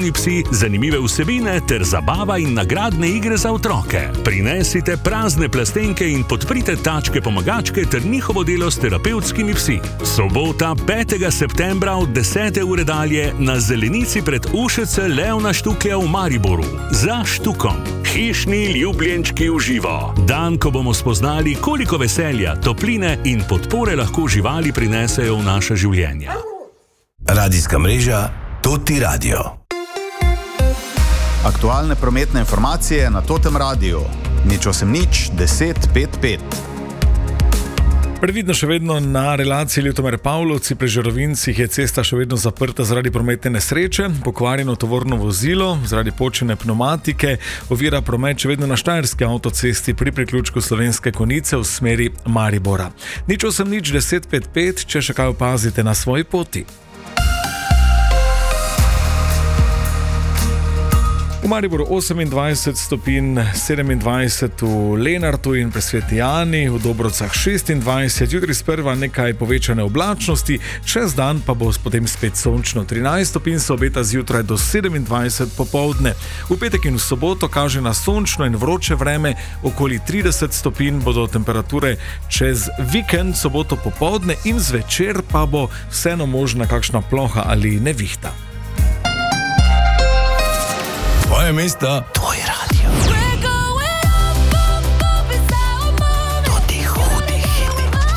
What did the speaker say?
zabavni psi, zanimive vsebine ter zabava in nagradne igre za otroke. Prinesite prazne plastenke in podprite tačke pomagačke ter njihovo delo s terapevtskimi psi. Sobota 5. septembra od 10. ure dalje na zelenici pred UŠC Leona Štuklja v Mariboru. Za Štukom. Hišni ljubljenčki v živo. Dan, ko bomo spoznali, koliko veselja, topline in podpore lahko živali prinesejo v naše življenje. Radijska mreža Toti Radio. Aktualne prometne informacije na Totem Radiu. 080 10 55. Previdno še vedno na relaciji Ljutomer-Pavlovci pri Žerovincih je cesta še vedno zaprta zaradi prometne nesreče, pokvarjeno tovorno vozilo zaradi počene pneumatike, ovira promet še vedno na Štajerski avtocesti pri priključku Slovenske Konjice v smeri Maribora. 080 10 55, če še kaj opazite na svoji poti. V Mariboru 28 stopinj, 27 v Lenartu in pri Sveti Ani, v Dobrovcah 26, jutri sprva nekaj povečane oblačnosti, čez dan pa bo potem spet sončno. 13 stopinj se obeta zjutraj do 27 popoldne. V petek in v soboto kaže na sončno in vroče vreme, okoli 30 stopinj bodo temperature čez vikend, soboto popoldne in zvečer pa bo vseeno možna kakšna ploha ali nevihta. Tvoje mesto, tvoj rad.